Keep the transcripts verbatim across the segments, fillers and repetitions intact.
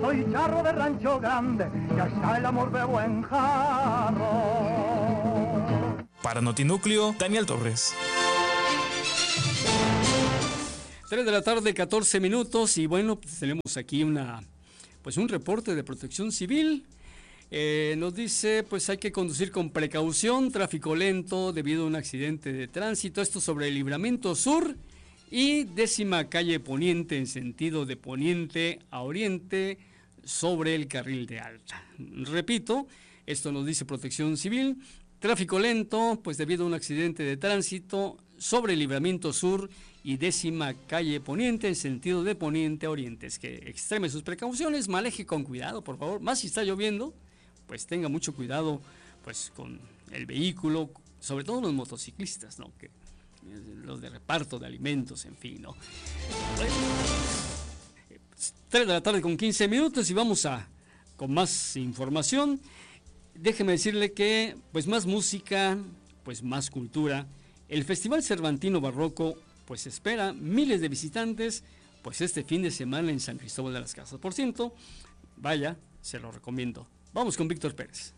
soy charro de rancho grande, ya está el amor de buen jarro. Para Notinúcleo, Daniel Torres. tres de la tarde, catorce minutos, y bueno, pues tenemos aquí una, pues un reporte de Protección Civil. Eh, nos dice, pues hay que conducir con precaución, tráfico lento debido a un accidente de tránsito, esto sobre el Libramiento Sur y décima calle Poniente en sentido de poniente a oriente sobre el carril de alta. Repito, esto nos dice Protección Civil, tráfico lento, pues debido a un accidente de tránsito sobre el Libramiento Sur y décima calle Poniente en sentido de poniente a oriente. Es que extreme sus precauciones, maneje con cuidado, por favor, más si está lloviendo, pues tenga mucho cuidado pues con el vehículo, sobre todo los motociclistas, ¿no? Que los de reparto de alimentos, en fin, ¿no? Bueno, tres de la tarde con quince minutos y vamos a con más información. Déjeme decirle que pues más música, pues más cultura. El Festival Cervantino Barroco pues espera miles de visitantes pues este fin de semana en San Cristóbal de las Casas. Por cierto, vaya, se lo recomiendo. Vamos con Víctor Pérez.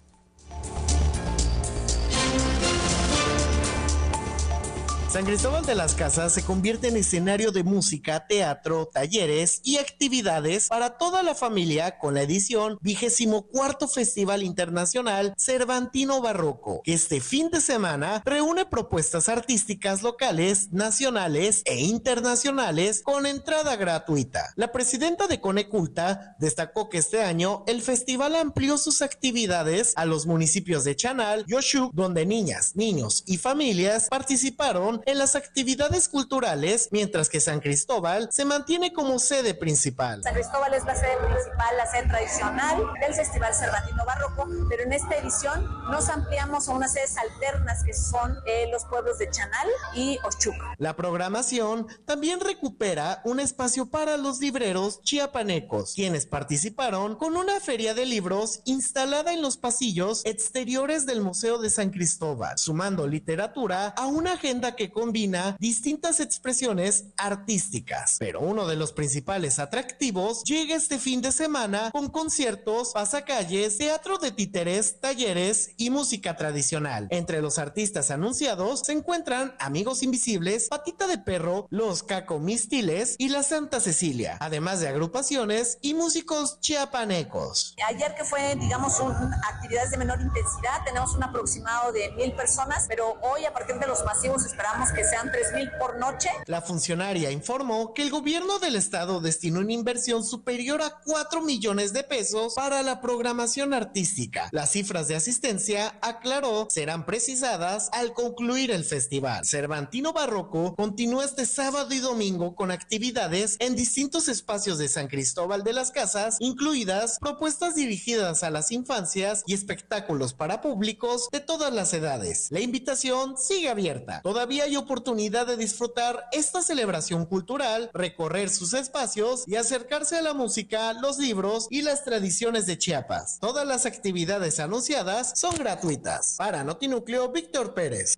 San Cristóbal de las Casas se convierte en escenario de música, teatro, talleres y actividades para toda la familia con la edición vigésimo cuarto Festival Internacional Cervantino Barroco, que este fin de semana reúne propuestas artísticas locales, nacionales e internacionales con entrada gratuita. La presidenta de Coneculta destacó que este año el festival amplió sus actividades a los municipios de Chanal y Oshuk, donde niñas, niños y familias participaron en las actividades culturales, mientras que San Cristóbal se mantiene como sede principal. San Cristóbal es la sede principal, la sede tradicional del Festival Cervantino Barroco, pero en esta edición nos ampliamos a unas sedes alternas que son eh, los pueblos de Chanal y Oshuk. La programación también recupera un espacio para los libreros chiapanecos, quienes participaron con una feria de libros instalada en los pasillos exteriores del Museo de San Cristóbal, sumando literatura a una agenda que combina distintas expresiones artísticas. Pero uno de los principales atractivos llega este fin de semana con conciertos, pasacalles, teatro de títeres, talleres y música tradicional. Entre los artistas anunciados se encuentran Amigos Invisibles, Patita de Perro, Los Cacomistiles y La Santa Cecilia, además de agrupaciones y músicos chiapanecos. Ayer, que fue, digamos, un, actividades de menor intensidad, tenemos un aproximado de mil personas, pero hoy, a partir de los masivos, esperamos que sean tres mil por noche. La funcionaria informó que el gobierno del estado destinó una inversión superior a cuatro millones de pesos para la programación artística. Las cifras de asistencia, aclaró, serán precisadas al concluir el festival. Cervantino Barroco continúa este sábado y domingo con actividades en distintos espacios de San Cristóbal de las Casas, incluidas propuestas dirigidas a las infancias y espectáculos para públicos de todas las edades. La invitación sigue abierta. Todavía hay oportunidad de disfrutar esta celebración cultural, recorrer sus espacios y acercarse a la música, los libros y las tradiciones de Chiapas. Todas las actividades anunciadas son gratuitas. Para Notinúcleo, Víctor Pérez.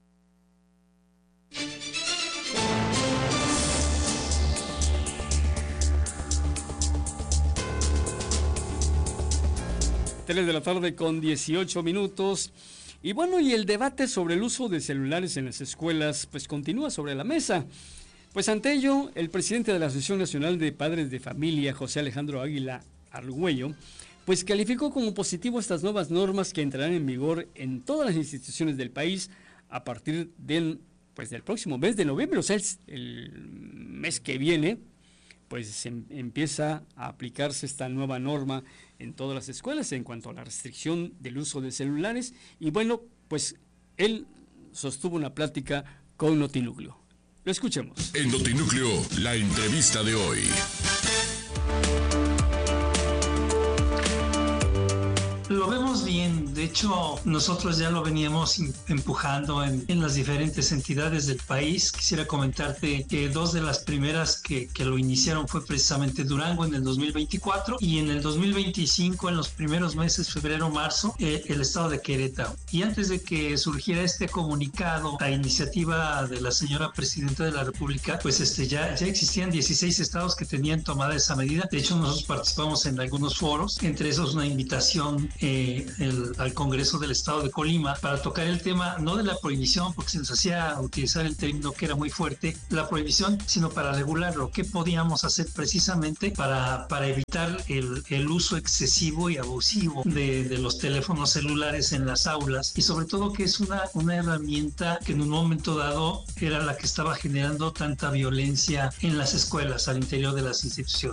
tres de la tarde con dieciocho minutos. Y bueno, y el debate sobre el uso de celulares en las escuelas pues continúa sobre la mesa. Pues ante ello, el presidente de la Asociación Nacional de Padres de Familia, José Alejandro Águila Argüello, pues calificó como positivo estas nuevas normas que entrarán en vigor en todas las instituciones del país a partir del, pues, del próximo mes de noviembre, o sea, el, el mes que viene, pues se empieza a aplicarse esta nueva norma en todas las escuelas en cuanto a la restricción del uso de celulares. Y bueno, pues él sostuvo una plática con Notinúcleo. Lo escuchemos. En Notinúcleo, la entrevista de hoy. Lo vemos bien, de hecho, nosotros ya lo veníamos empujando en, en las diferentes entidades del país. Quisiera comentarte que dos de las primeras que, que lo iniciaron fue precisamente Durango en el dos mil veinticuatro y en el dos mil veinticinco, en los primeros meses, febrero, marzo, eh, el estado de Querétaro. Y antes de que surgiera este comunicado a iniciativa de la señora presidenta de la República, pues este, ya, ya existían dieciséis estados que tenían tomada esa medida. De hecho, nosotros participamos en algunos foros, entre esos una invitación eh, el, al Congreso del Estado de Colima para tocar el tema, no de la prohibición, porque se nos hacía utilizar el término que era muy fuerte, la prohibición, sino para regularlo. ¿Qué podíamos hacer precisamente para, para evitar el, el uso excesivo y abusivo de, de los teléfonos celulares en las aulas? Y sobre todo que es una, una herramienta que en un momento dado era la que estaba generando tanta violencia en las escuelas, al interior de las instituciones.